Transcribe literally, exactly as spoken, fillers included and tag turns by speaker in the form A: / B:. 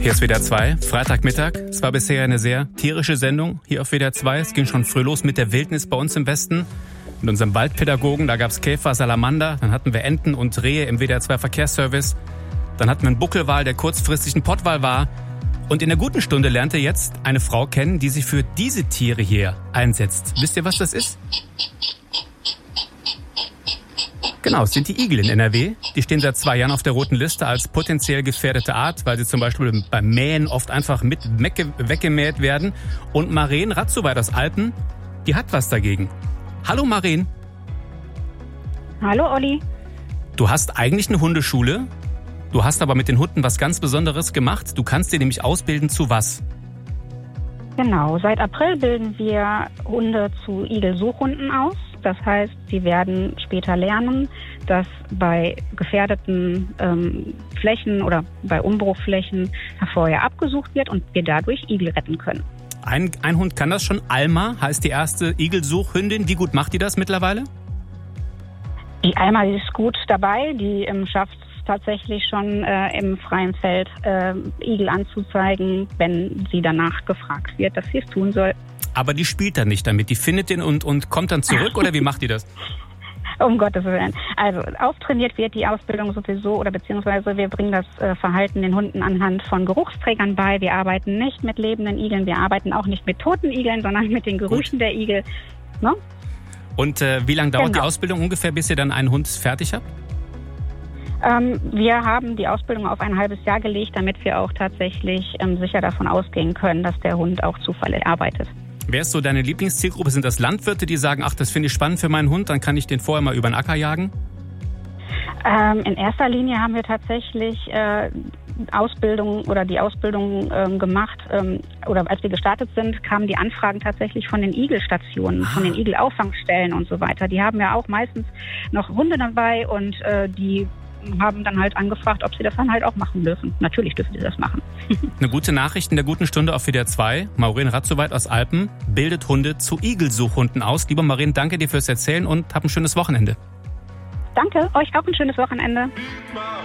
A: Hier ist W D R zwei, Freitagmittag. Es war bisher eine sehr tierische Sendung hier auf W D R zwei. Es ging schon früh los mit der Wildnis bei uns im Westen. Mit unserem Waldpädagogen, da gab es Käfer, Salamander, dann hatten wir Enten und Rehe im W D R zwei Verkehrsservice. Dann hatten wir einen Buckelwal, der kurzfristig ein Pottwal war. Und in der guten Stunde lernte jetzt eine Frau kennen, die sich für diese Tiere hier einsetzt. Wisst ihr, was das ist? Genau, es sind die Igel in N R W. Die stehen seit zwei Jahren auf der roten Liste als potenziell gefährdete Art, weil sie zum Beispiel beim Mähen oft einfach mit weggemäht werden. Und Maren Ratzowait aus Alpen, die hat was dagegen. Hallo Maren.
B: Hallo Olli.
A: Du hast eigentlich eine Hundeschule. Du hast aber mit den Hunden was ganz Besonderes gemacht. Du kannst dir nämlich ausbilden zu was?
B: Genau, seit April bilden wir Hunde zu Igelsuchhunden aus. Das heißt, sie werden später lernen, dass bei gefährdeten ähm, Flächen oder bei Umbruchflächen vorher abgesucht wird und wir dadurch Igel retten können.
A: Ein, ein Hund kann das schon. Alma heißt die erste Igelsuchhündin. Wie gut macht die das mittlerweile?
B: Die Alma, die ist gut dabei. Die ähm, schafft es tatsächlich schon äh, im freien Feld äh, Igel anzuzeigen, wenn sie danach gefragt wird, dass sie es tun soll.
A: Aber die spielt dann nicht damit. Die findet den und, und kommt dann zurück oder wie macht die das?
B: Um Gottes Willen. Also auftrainiert wird die Ausbildung sowieso oder beziehungsweise wir bringen das äh, Verhalten den Hunden anhand von Geruchsträgern bei. Wir arbeiten nicht mit lebenden Igeln, wir arbeiten auch nicht mit toten Igeln, sondern mit den Gerüchen Gut. der Igel. Ne?
A: Und äh, wie lange dauert
B: genau.
A: die Ausbildung ungefähr, bis ihr dann einen Hund fertig habt?
B: Ähm, wir haben die Ausbildung auf ein halbes Jahr gelegt, damit wir auch tatsächlich ähm, sicher davon ausgehen können, dass der Hund auch zuverlässig arbeitet.
A: Wer ist so deine Lieblingszielgruppe? Sind das Landwirte, die sagen, ach, das finde ich spannend für meinen Hund, dann kann ich den vorher mal über den Acker jagen?
B: Ähm, in erster Linie haben wir tatsächlich äh, Ausbildung oder die Ausbildung ähm, gemacht ähm, oder als wir gestartet sind, kamen die Anfragen tatsächlich von den Igelstationen, ah. von den Igelauffangstellen und so weiter. Die haben ja auch meistens noch Hunde dabei und äh, die haben dann halt angefragt, ob sie das dann halt auch machen dürfen. Natürlich dürfen sie das machen.
A: Eine gute Nachricht in der guten Stunde auf W D R zwei. Maren Ratzowait aus Alpen bildet Hunde zu Igelsuchhunden aus. Liebe Maren, danke dir fürs Erzählen und hab ein schönes Wochenende.
B: Danke, euch auch ein schönes Wochenende.